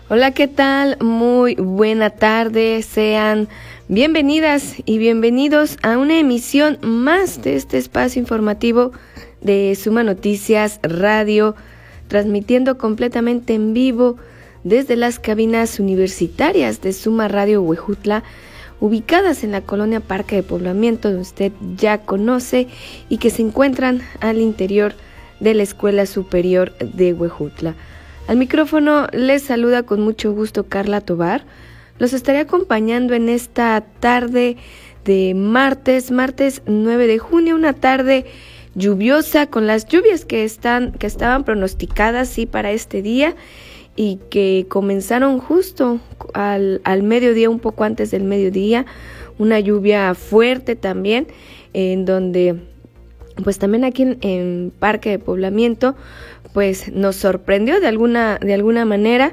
Hola, ¿qué tal? Muy buena tarde. Sean bienvenidas y bienvenidos a una emisión más de este espacio informativo de Suma Noticias Radio, transmitiendo completamente en vivo desde las cabinas universitarias de Suma Radio Huejutla, ubicadas en la colonia Parque de Poblamiento, donde usted ya conoce, y que se encuentran al interior de la Escuela Superior de Huejutla. Al micrófono les saluda con mucho gusto Carla Tovar. Los estaré acompañando en esta tarde de martes 9 de junio, una tarde lluviosa con las lluvias que estaban pronosticadas para este día y que comenzaron justo al mediodía, un poco antes del mediodía, una lluvia fuerte también, en donde pues también aquí en Parque de Poblamiento pues nos sorprendió de alguna manera,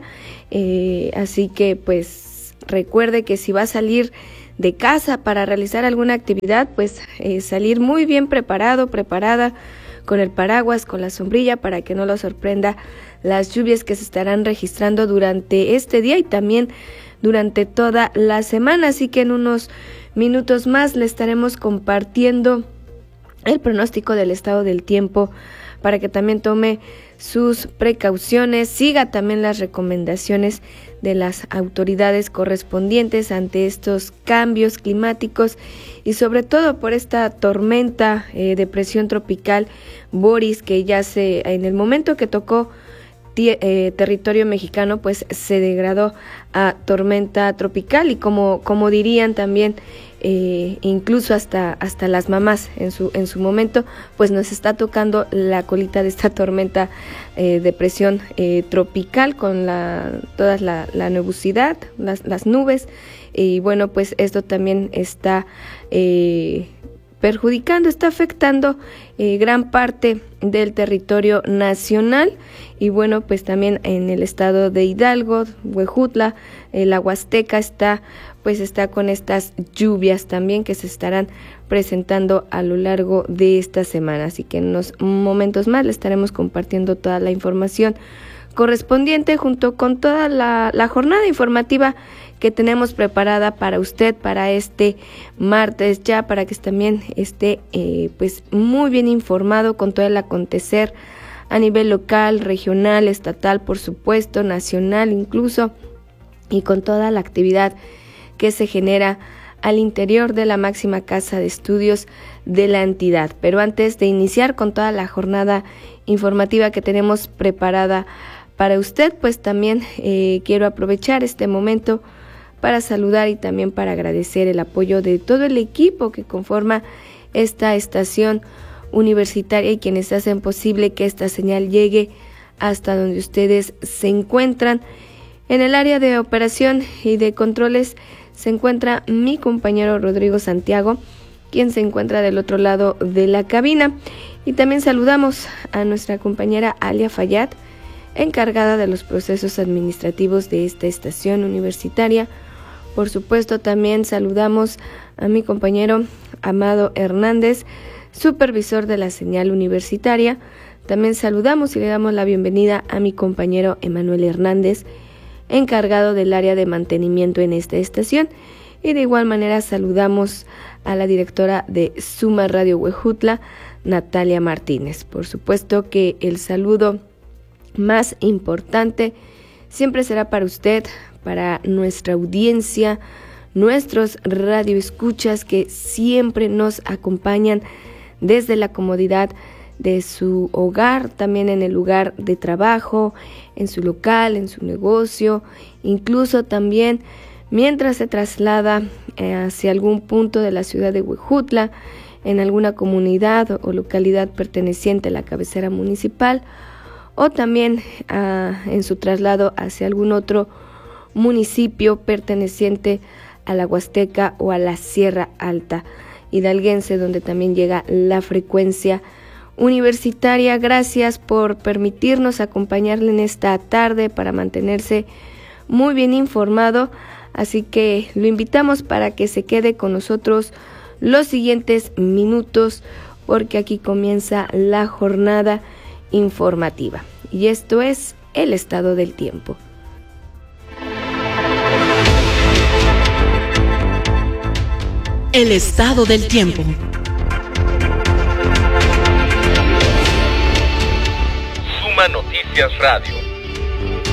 así que pues recuerde que si va a salir de casa para realizar alguna actividad, pues salir muy bien preparada con el paraguas, con la sombrilla, para que no lo sorprenda las lluvias que se estarán registrando durante este día y también durante toda la semana. Así que en unos minutos más le estaremos compartiendo el pronóstico del estado del tiempo para que también tome sus precauciones, siga también las recomendaciones de las autoridades correspondientes ante estos cambios climáticos y sobre todo por esta tormenta de presión tropical Boris, que ya en el momento que tocó territorio mexicano, pues se degradó a tormenta tropical y como dirían también incluso hasta las mamás en su momento, pues nos está tocando la colita de esta tormenta de presión tropical con toda la nubosidad, las nubes, y bueno, pues esto también está perjudicando, está afectando gran parte del territorio nacional y bueno, pues también en el estado de Hidalgo, Huejutla, la Huasteca está con estas lluvias también que se estarán presentando a lo largo de esta semana, así que en unos momentos más le estaremos compartiendo toda la información correspondiente junto con toda la jornada informativa que tenemos preparada para usted para este martes, ya para que también esté pues muy bien informado con todo el acontecer a nivel local, regional, estatal, por supuesto, nacional incluso, y con toda la actividad que se genera al interior de la máxima casa de estudios de la entidad. Pero antes de iniciar con toda la jornada informativa que tenemos preparada para usted, pues también quiero aprovechar este momento para saludar y también para agradecer el apoyo de todo el equipo que conforma esta estación universitaria y quienes hacen posible que esta señal llegue hasta donde ustedes se encuentran. En el área de operación y de controles se encuentra mi compañero Rodrigo Santiago, quien se encuentra del otro lado de la cabina. Y también saludamos a nuestra compañera Alia Fayad, encargada de los procesos administrativos de esta estación universitaria. Por supuesto, también saludamos a mi compañero Amado Hernández, supervisor de la señal universitaria. También saludamos y le damos la bienvenida a mi compañero Emanuel Hernández, encargado del área de mantenimiento en esta estación, y de igual manera saludamos a la directora de Suma Radio Huejutla, Natalia Martínez. Por supuesto que el saludo más importante siempre será para usted, para nuestra audiencia, nuestros radioescuchas que siempre nos acompañan desde la comodidad de su hogar, también en el lugar de trabajo, en su local, en su negocio, incluso también mientras se traslada hacia algún punto de la ciudad de Huejutla, en alguna comunidad o localidad perteneciente a la cabecera municipal, o también en su traslado hacia algún otro municipio perteneciente a la Huasteca o a la Sierra Alta hidalguense, donde también llega la frecuencia universitaria. Gracias por permitirnos acompañarle en esta tarde para mantenerse muy bien informado, así que lo invitamos para que se quede con nosotros los siguientes minutos, porque aquí comienza la jornada informativa y esto es el estado del tiempo. El estado del tiempo. Suma Noticias Radio.